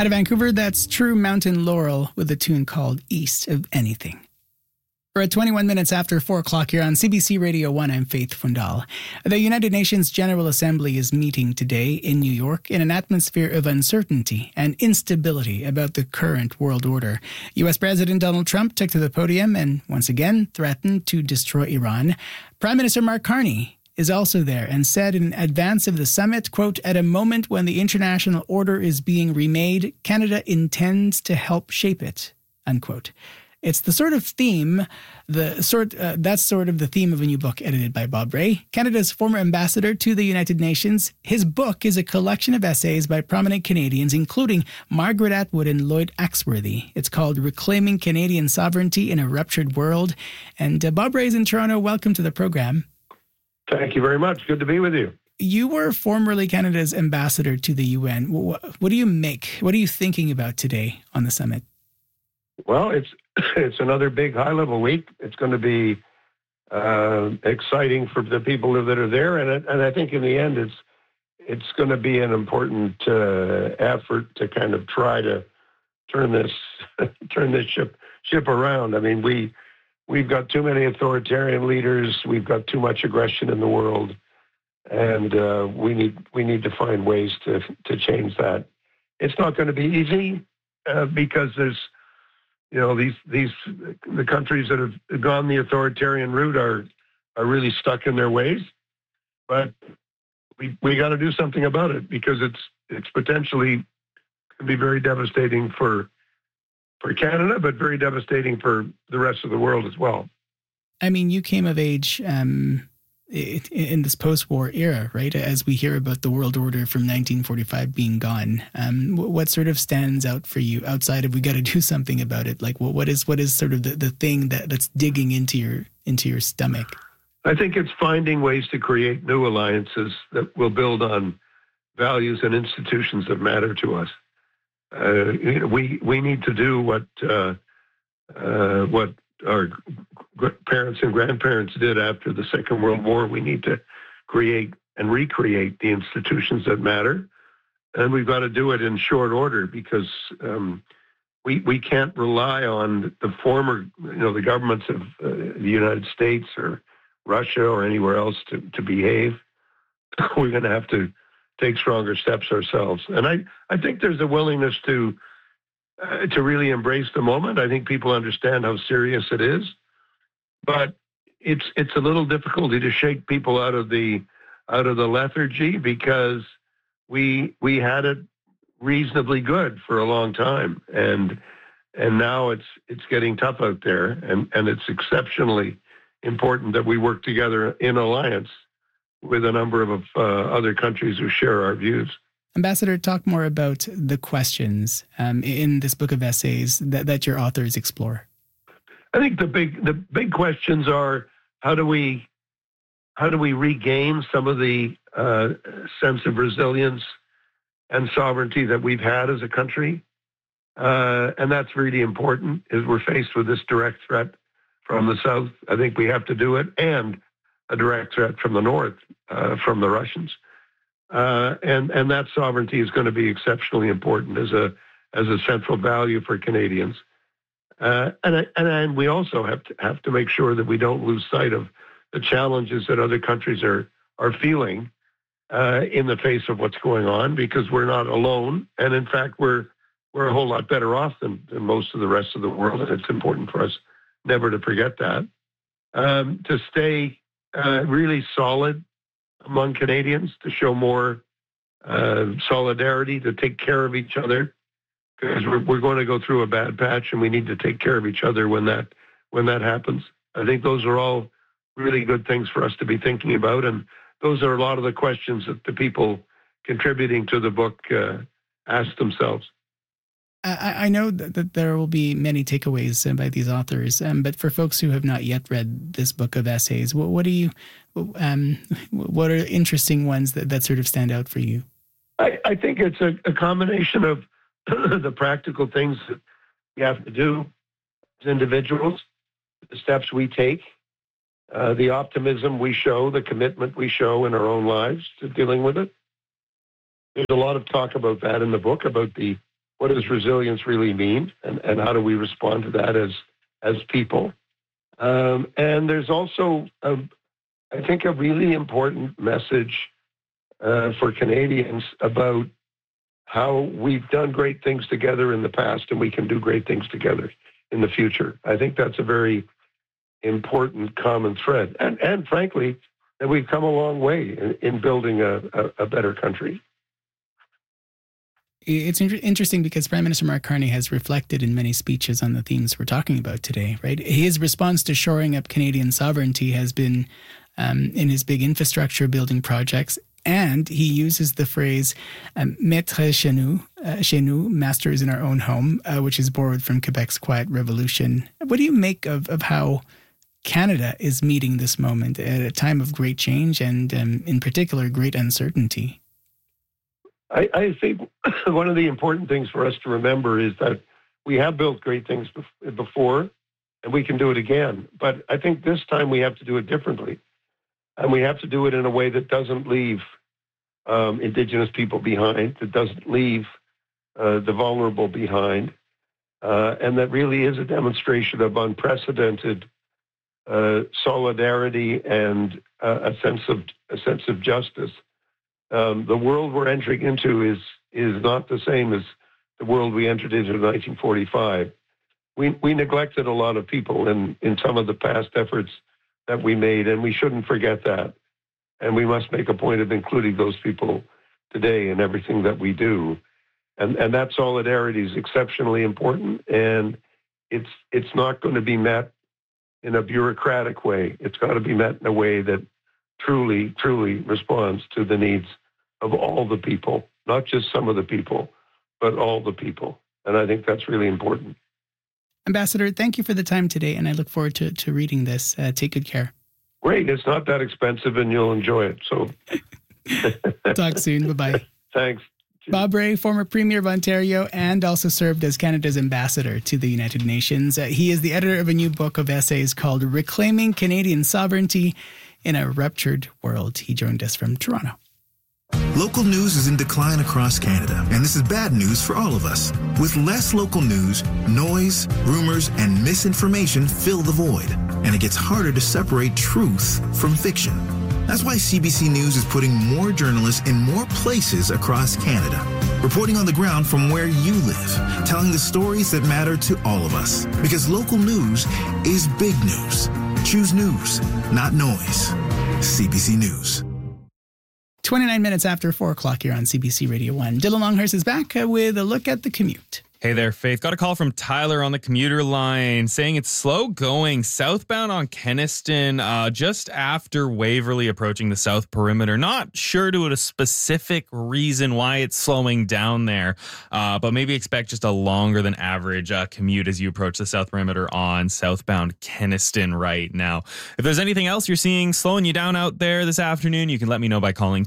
Out of Vancouver, that's True Mountain Laurel with a tune called East of Anything. We're at 21 minutes after 4 o'clock here on CBC Radio 1. I'm Faith Fundal. The United Nations General Assembly is meeting today in New York in an atmosphere of uncertainty and instability about the current world order. U.S. President Donald Trump took to the podium and once again threatened to destroy Iran. Prime Minister Mark Carney is also there and said in advance of the summit, quote, "At a moment when the international order is being remade, Canada intends to help shape it," unquote. It's the sort of theme, that's sort of the theme of a new book edited by Bob Rae, Canada's former ambassador to the United Nations. His book is a collection of essays by prominent Canadians, including Margaret Atwood and Lloyd Axworthy. It's called Reclaiming Canadian Sovereignty in a Ruptured World. And Bob Rae's in Toronto. Welcome to the program. Thank you very much. Good to be with you. You were formerly Canada's ambassador to the UN. What do you make? What are you thinking about today on the summit? Well, it's another big high-level week. It's going to be exciting for the people that are there, and I think in the end, it's going to be an important effort to kind of try to turn this ship around. I mean, we've got too many authoritarian leaders. We've got too much aggression in the world, and we need to find ways to change that. It's not going to be easy because there's the countries that have gone the authoritarian route are really stuck in their ways, but we got to do something about it because it's potentially can be very devastating for Canada, but very devastating for the rest of the world as well. I mean, you came of age in this post-war era, right? As we hear about the world order from 1945 being gone, what sort of stands out for you outside of we got to do something about it? Like, what is sort of the thing that's digging into your stomach? I think it's finding ways to create new alliances that will build on values and institutions that matter to us. We need to do what our parents and grandparents did after the Second World War. We need to create and recreate the institutions that matter, and we've got to do it in short order because we can't rely on the former, the governments of the United States or Russia or anywhere else to behave. We're going to have to take stronger steps ourselves, and I think there's a willingness to really embrace the moment. I think people understand how serious it is, but it's a little difficulty to shake people out of the lethargy because we had it reasonably good for a long time, and now it's getting tough out there, and it's exceptionally important that we work together in alliance with a number of other countries who share our views. Ambassador, talk more about the questions in this book of essays that your authors explore. I think the big questions are how do we regain some of the sense of resilience and sovereignty that we've had as a country, and that's really important. As we're faced with this direct threat from the south, I think we have to do it, and a direct threat from the north, from the Russians. And that sovereignty is going to be exceptionally important as a central value for Canadians. And we also have to make sure that we don't lose sight of the challenges that other countries are feeling in the face of what's going on, because we're not alone. And in fact, we're a whole lot better off than most of the rest of the world. And it's important for us never to forget that. To stay really solid among Canadians, to show more solidarity, to take care of each other, because we're going to go through a bad patch, and we need to take care of each other when that happens. I think those are all really good things for us to be thinking about, and those are a lot of the questions that the people contributing to the book ask themselves. I know that there will be many takeaways by these authors, but for folks who have not yet read this book of essays, what are interesting ones that sort of stand out for you? I think it's a combination of the practical things that we have to do as individuals, the steps we take, the optimism we show, the commitment we show in our own lives to dealing with it. There's a lot of talk about that in the book, about what does resilience really mean, and how do we respond to that as people. And there's also, I think, a really important message for Canadians about how we've done great things together in the past and we can do great things together in the future. I think that's a very important common thread. And frankly, that we've come a long way in building a better country. It's interesting because Prime Minister Mark Carney has reflected in many speeches on the themes we're talking about today, right? His response to shoring up Canadian sovereignty has been in his big infrastructure building projects. And he uses the phrase "maître chez nous," masters in our own home, which is borrowed from Quebec's Quiet Revolution. What do you make of how Canada is meeting this moment at a time of great change and, in particular, great uncertainty? I think one of the important things for us to remember is that we have built great things before, and we can do it again. But I think this time we have to do it differently. And we have to do it in a way that doesn't leave Indigenous people behind, that doesn't leave the vulnerable behind, and that really is a demonstration of unprecedented solidarity and a sense of justice. The world we're entering into is not the same as the world we entered into in 1945. We neglected a lot of people in some of the past efforts that we made, and we shouldn't forget that. And we must make a point of including those people today in everything that we do. And that solidarity is exceptionally important, and it's not going to be met in a bureaucratic way. It's got to be met in a way that truly, truly responds to the needs of all the people, not just some of the people, but all the people. And I think that's really important. Ambassador, thank you for the time today, and I look forward to reading this. Take good care. Great. It's not that expensive, and you'll enjoy it. So, talk soon. Bye-bye. Thanks. Bob Rae, former Premier of Ontario, and also served as Canada's ambassador to the United Nations. He is the editor of a new book of essays called Reclaiming Canadian Sovereignty in a Ruptured World. He joined us from Toronto. Local news is in decline across Canada, and this is bad news for all of us. With less local news, noise, rumors, and misinformation fill the void, and it gets harder to separate truth from fiction. That's why CBC News is putting more journalists in more places across Canada, reporting on the ground from where you live, telling the stories that matter to all of us. Because local news is big news. Choose news, not noise. CBC News. 29 minutes after 4 o'clock here on CBC Radio 1. Dylan Longhurst is back with a look at the commute. Hey there, Faith. Got a call from Tyler on the commuter line saying it's slow going southbound on Kenaston just after Waverley approaching the south perimeter. Not sure to a specific reason why it's slowing down there, but maybe expect just a longer than average commute as you approach the south perimeter on southbound Kenaston right now. If there's anything else you're seeing slowing you down out there this afternoon, you can let me know by calling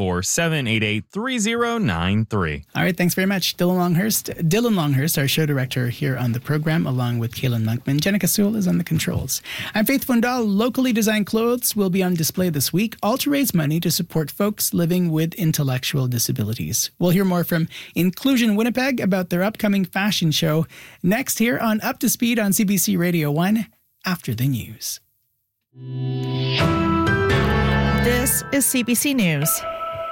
204-788-3093. All right, thanks very much, Dylan Longhurst. Dylan Longhurst, our show director here on the program, along with Kaylin Monkman. Jenica Sewell is on the controls. I'm Faith Fundal. Locally designed clothes will be on display this week, all to raise money to support folks living with intellectual disabilities. We'll hear more from Inclusion Winnipeg about their upcoming fashion show next here on Up to Speed on CBC Radio 1 after the news. This is CBC News.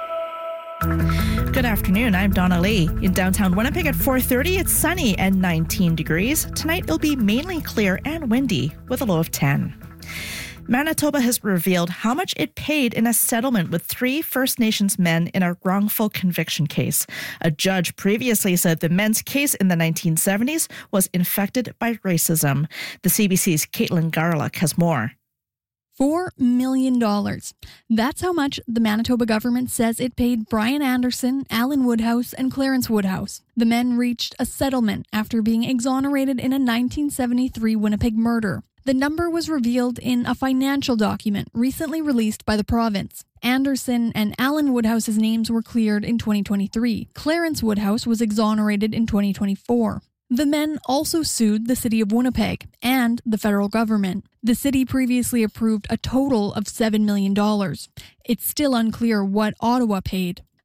Good afternoon, I'm Donna Lee. In downtown Winnipeg at 4:30, it's sunny and 19 degrees. Tonight it'll be mainly clear and windy with a low of 10. Manitoba has revealed how much it paid in a settlement with 3 First Nations men in a wrongful conviction case. A judge previously said the men's case in the 1970s was infected by racism. The CBC's Caitlin Garlick has more. $4 million. That's how much the Manitoba government says it paid Brian Anderson, Alan Woodhouse, and Clarence Woodhouse. The men reached a settlement after being exonerated in a 1973 Winnipeg murder. The number was revealed in a financial document recently released by the province. Anderson and Alan Woodhouse's names were cleared in 2023. Clarence Woodhouse was exonerated in 2024. The men also sued the city of Winnipeg and the federal government. The city previously approved a total of $7 million. It's still unclear what Ottawa paid.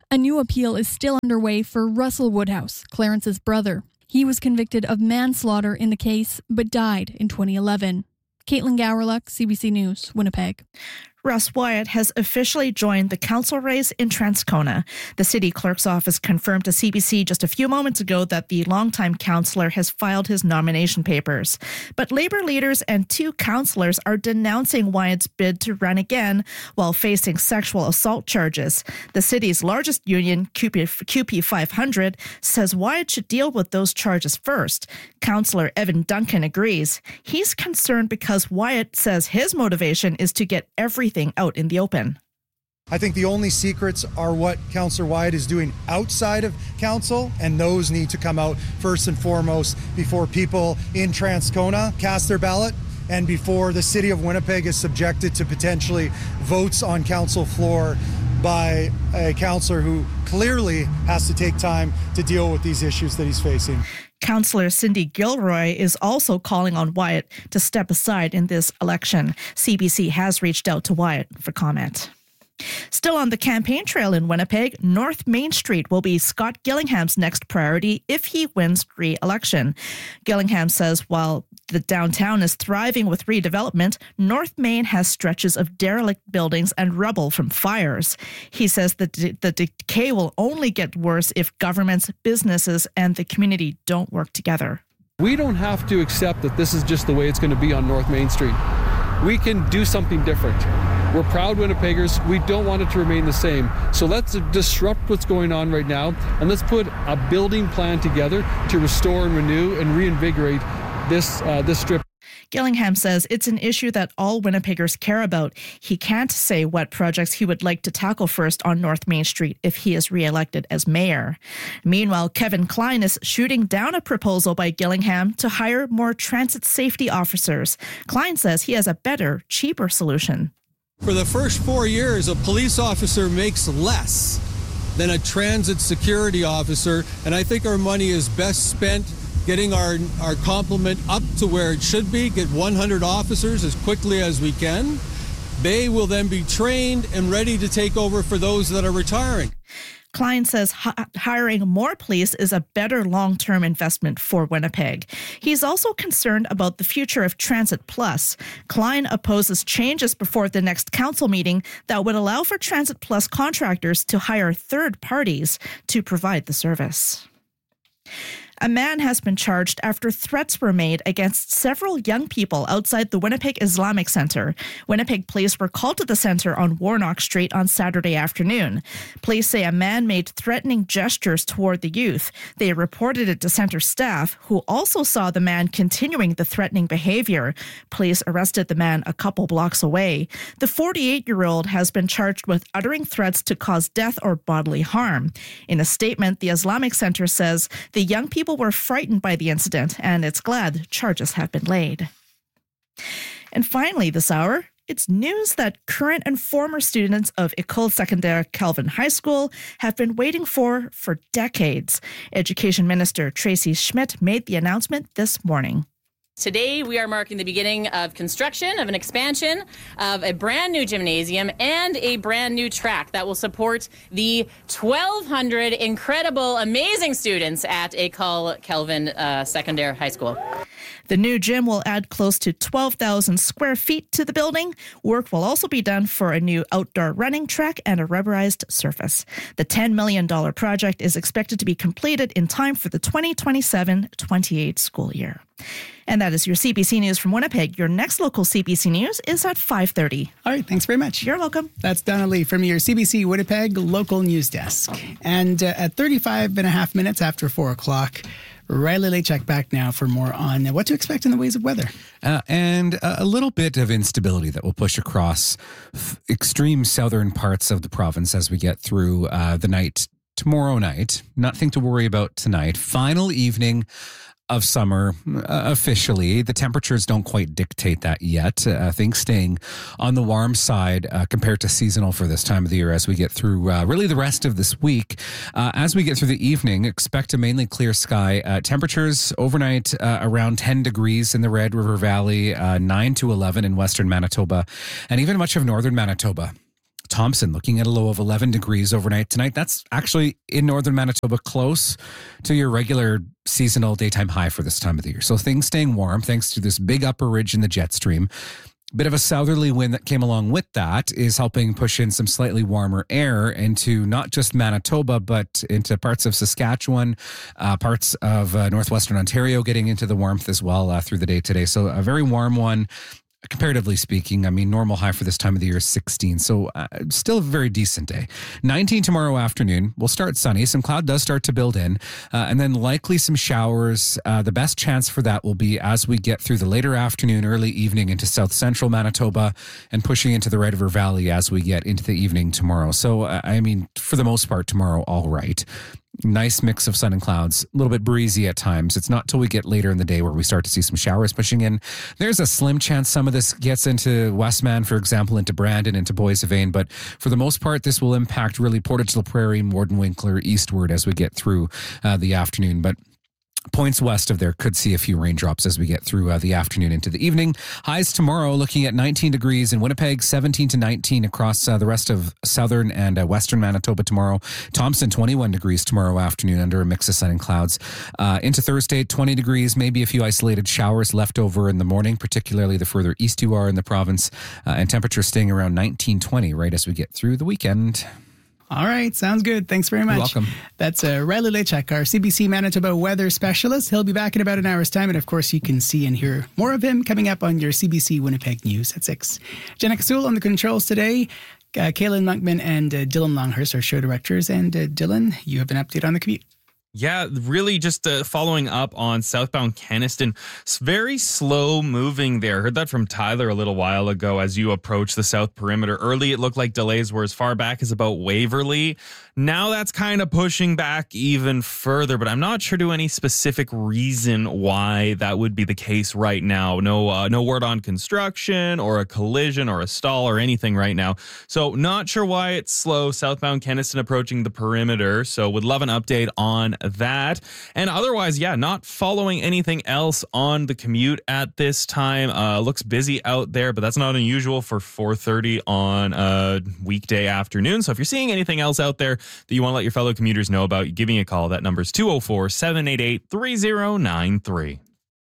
A new appeal is still underway for Russell Woodhouse, Clarence's brother. He was convicted of manslaughter in the case, but died in 2011. Caitlin Gowerluck, CBC News, Winnipeg. Russ Wyatt has officially joined the council race in Transcona. The city clerk's office confirmed to CBC just a few moments ago that the longtime councillor has filed his nomination papers. But Labour leaders and 2 councillors are denouncing Wyatt's bid to run again while facing sexual assault charges. The city's largest union, CUPE 500, says Wyatt should deal with those charges first. Councillor Evan Duncan agrees. He's concerned because Wyatt says his motivation is to get everything out in the open. I think the only secrets are what Councillor Wyatt is doing outside of council, and those need to come out first and foremost before people in Transcona cast their ballot and before the city of Winnipeg is subjected to potentially votes on council floor by a councillor who clearly has to take time to deal with these issues that he's facing. Councillor Cindy Gilroy is also calling on Wyatt to step aside in this election. CBC has reached out to Wyatt for comment. Still on the campaign trail in Winnipeg, North Main Street will be Scott Gillingham's next priority if he wins re-election. Gillingham says while the downtown is thriving with redevelopment, North Main has stretches of derelict buildings and rubble from fires. He says the decay will only get worse if governments, businesses, and the community don't work together. We don't have to accept that this is just the way it's going to be on North Main Street. We can do something different. We're proud Winnipeggers. We don't want it to remain the same. So let's disrupt what's going on right now, and let's put a building plan together to restore and renew and reinvigorate this strip. Gillingham says it's an issue that all Winnipeggers care about. He can't say what projects he would like to tackle first on North Main Street if he is re-elected as mayor. Meanwhile, Kevin Klein is shooting down a proposal by Gillingham to hire more transit safety officers. Klein says he has a better, cheaper solution. For the first 4 years, a police officer makes less than a transit security officer, and I think our money is best spent getting our complement up to where it should be, get 100 officers as quickly as we can. They will then be trained and ready to take over for those that are retiring. Klein says hiring more police is a better long-term investment for Winnipeg. He's also concerned about the future of Transit Plus. Klein opposes changes before the next council meeting that would allow for Transit Plus contractors to hire third parties to provide the service. A man has been charged after threats were made against several young people outside the Winnipeg Islamic Centre. Winnipeg police were called to the centre on Warnock Street on Saturday afternoon. Police say a man made threatening gestures toward the youth. They reported it to centre staff, who also saw the man continuing the threatening behaviour. Police arrested the man a couple blocks away. The 48-year-old has been charged with uttering threats to cause death or bodily harm. In a statement, the Islamic Centre says the young people were frightened by the incident, and it's glad charges have been laid. And finally this hour, it's news that current and former students of École Secondaire Calvin High School have been waiting for decades. Education Minister Tracy Schmidt made the announcement this morning. Today, we are marking the beginning of construction of an expansion of a brand new gymnasium and a brand new track that will support the 1,200 incredible, amazing students at École Calvin Secondaire High School. The new gym will add close to 12,000 square feet to the building. Work will also be done for a new outdoor running track and a rubberized surface. The $10 million project is expected to be completed in time for the 2027-28 school year. And that is your CBC News from Winnipeg. Your next local CBC News is at 5:30. All right, thanks very much. You're welcome. That's Donna Lee from your CBC Winnipeg local news desk. And at 35 and a half minutes after 4 o'clock, Riley Lachek back now for more on what to expect in the ways of weather. And a little bit of instability that will push across extreme southern parts of the province as we get through the night tomorrow night. Nothing to worry about tonight. Final evening of summer officially. The temperatures don't quite dictate that yet. Things staying on the warm side compared to seasonal for this time of the year as we get through really the rest of this week. As we get through the evening, expect a mainly clear sky. Temperatures overnight around 10 degrees in the Red River Valley, 9 to 11 in western Manitoba, and even much of northern Manitoba. Thompson looking at a low of 11 degrees overnight tonight. That's actually in northern Manitoba, close to your regular seasonal daytime high for this time of the year. So things staying warm thanks to this big upper ridge in the jet stream. Bit of a southerly wind that came along with that is helping push in some slightly warmer air into not just Manitoba, but into parts of Saskatchewan, parts of northwestern Ontario getting into the warmth as well through the day today. So a very warm one. Comparatively speaking, I mean, normal high for this time of the year is 16. So still a very decent day. 19 tomorrow afternoon. We'll start sunny. Some cloud does start to build in. And then likely some showers. The best chance for that will be as we get through the later afternoon, early evening into south central Manitoba and pushing into the Red River Valley as we get into the evening tomorrow. So, I mean, for the most part, tomorrow, all right. Nice mix of sun and clouds, a little bit breezy at times. It's not till we get later in the day where we start to see some showers pushing in. There's a slim chance some of this gets into Westman, for example, into Brandon, into Boissevain. But for the most part, this will impact really Portage la Prairie, Mordenwinkler, eastward as we get through the afternoon. But points west of there could see a few raindrops as we get through the afternoon into the evening. Highs tomorrow looking at 19 degrees in Winnipeg, 17 to 19 across the rest of southern and western Manitoba tomorrow. Thompson, 21 degrees tomorrow afternoon under a mix of sun and clouds. Into Thursday, 20 degrees, maybe a few isolated showers left over in the morning, particularly the further east you are in the province, and temperatures staying around 19-20 right as we get through the weekend. All right. Sounds good. Thanks very much. You're welcome. That's Riley Lechak, our CBC Manitoba weather specialist. He'll be back in about an hour's time. And of course, you can see and hear more of him coming up on your CBC Winnipeg News at 6. Jenna Kasul on the controls today. Kaylin Monkman and Dylan Longhurst are show directors. And Dylan, you have an update on the commute. Yeah, really just following up on southbound Kenaston. It's very slow moving there. Heard that from Tyler a little while ago as you approach the south perimeter. Early, it looked like delays were as far back as about Waverly. Now that's kind of pushing back even further, but I'm not sure to any specific reason why that would be the case right now. No word on construction or a collision or a stall or anything right now. So not sure why it's slow. Southbound Kenaston approaching the perimeter. So would love an update on that. And otherwise, yeah, not following anything else on the commute at this time. Looks busy out there, but that's not unusual for 4:30 on a weekday afternoon. So if you're seeing anything else out there that you want to let your fellow commuters know about, give me a call. That number is 204-788-3093.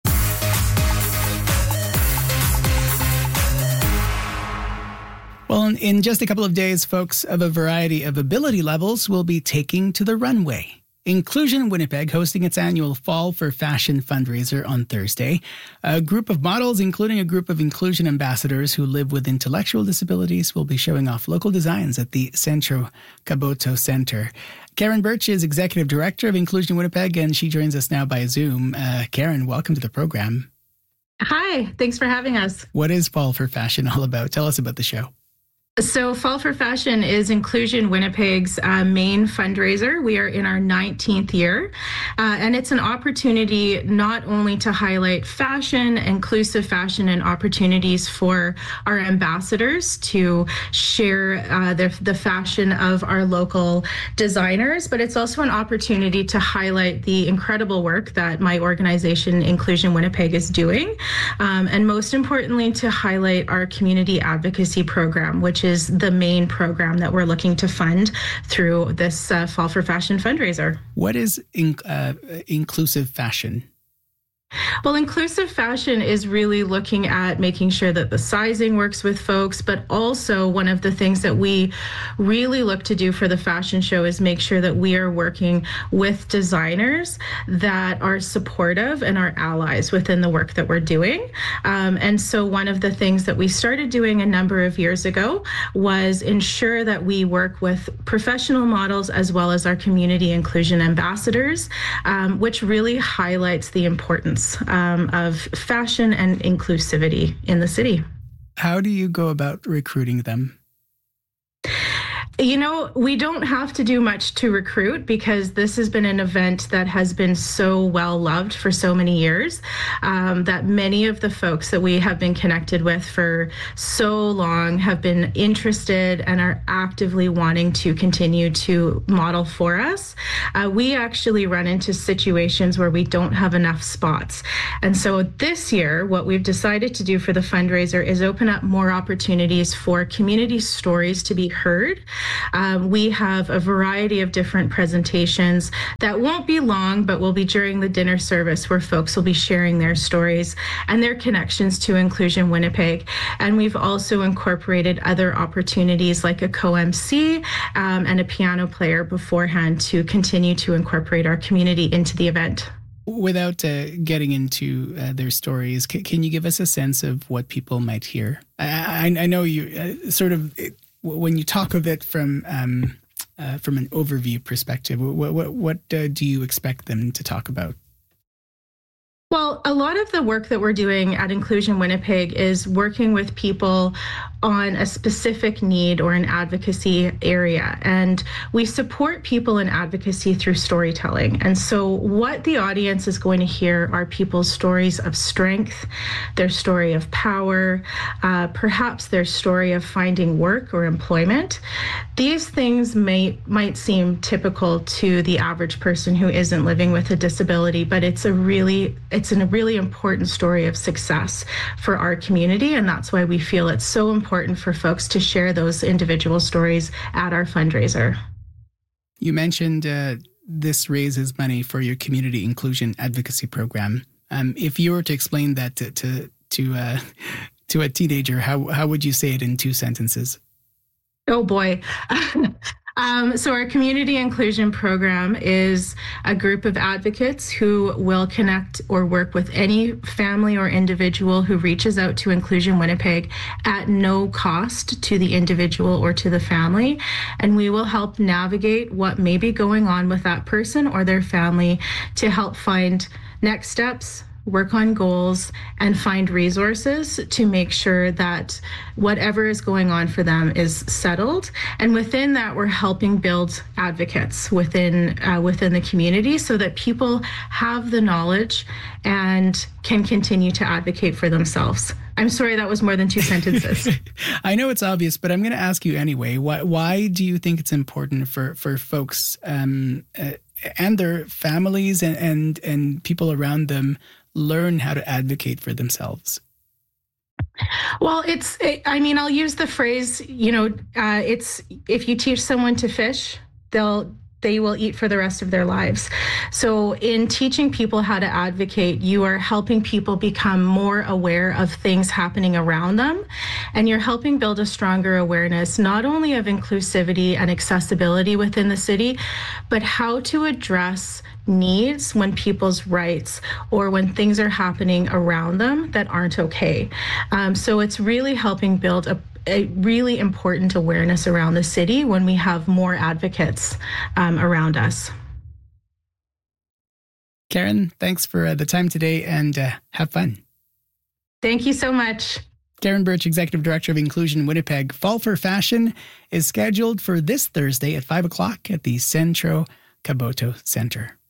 Well, in just a couple of days, folks of a variety of ability levels will be taking to the runway. Inclusion Winnipeg hosting its annual Fall for Fashion fundraiser on Thursday. A group of models, including a group of inclusion ambassadors who live with intellectual disabilities, will be showing off local designs at the Centro Caboto Center. Karen Birch is Executive Director of Inclusion Winnipeg, and she joins us now by Zoom. Karen, welcome to the program. Hi, thanks for having us. What is Fall for Fashion all about? Tell us about the show. So Fall for Fashion is Inclusion Winnipeg's main fundraiser. We are in our 19th year, and it's an opportunity not only to highlight fashion, inclusive fashion, and opportunities for our ambassadors to share the fashion of our local designers, but it's also an opportunity to highlight the incredible work that my organization, Inclusion Winnipeg, is doing, and most importantly, to highlight our community advocacy program, which is the main program that we're looking to fund through this Fall for Fashion fundraiser. What is inclusive fashion? Well, inclusive fashion is really looking at making sure that the sizing works with folks, but also one of the things that we really look to do for the fashion show is make sure that we are working with designers that are supportive and are allies within the work that we're doing. And so one of the things that we started doing a number of years ago was ensure that we work with professional models as well as our community inclusion ambassadors, which really highlights the importance of fashion and inclusivity in the city. How do you go about recruiting them? You know, we don't have to do much to recruit because this has been an event that has been so well loved for so many years that many of the folks that we have been connected with for so long have been interested and are actively wanting to continue to model for us. We actually run into situations where we don't have enough spots. And so this year, what we've decided to do for the fundraiser is open up more opportunities for community stories to be heard. We have a variety of different presentations that won't be long, but will be during the dinner service where folks will be sharing their stories and their connections to Inclusion Winnipeg. And we've also incorporated other opportunities like a co-MC and a piano player beforehand to continue to incorporate our community into the event. Without getting into their stories, can you give us a sense of what people might hear? I know you sort of... When you talk of it from an overview perspective, what do you expect them to talk about? Well, a lot of the work that we're doing at Inclusion Winnipeg is working with people on a specific need or an advocacy area. And we support people in advocacy through storytelling. And so what the audience is going to hear are people's stories of strength, their story of power, perhaps their story of finding work or employment. These things might seem typical to the average person who isn't living with a disability, but it's a really important story of success for our community, and that's why we feel it's so important for folks to share those individual stories at our fundraiser. You mentioned this raises money for your community inclusion advocacy program. If you were to explain that to a teenager, how would you say it in 2 sentences? Oh boy. So our community inclusion program is a group of advocates who will connect or work with any family or individual who reaches out to Inclusion Winnipeg at no cost to the individual or to the family. And we will help navigate what may be going on with that person or their family to help find next steps, work on goals, and find resources to make sure that whatever is going on for them is settled. And within that, we're helping build advocates within the community so that people have the knowledge and can continue to advocate for themselves. I'm sorry, that was more than 2 sentences. I know it's obvious, but I'm going to ask you anyway. Why do you think it's important for folks and their families and people around them learn how to advocate for themselves? Well, I'll use the phrase, it's if you teach someone to fish, they will eat for the rest of their lives. So in teaching people how to advocate, you are helping people become more aware of things happening around them, and you're helping build a stronger awareness, not only of inclusivity and accessibility within the city, but how to address needs when people's rights or when things are happening around them that aren't okay. So it's really helping build a really important awareness around the city when we have more advocates around us. Karen, thanks for the time today, and have fun. Thank you so much. Karen Birch, Executive Director of Inclusion Winnipeg. Fall for Fashion is scheduled for this Thursday at 5 o'clock at the Centro Caboto Center.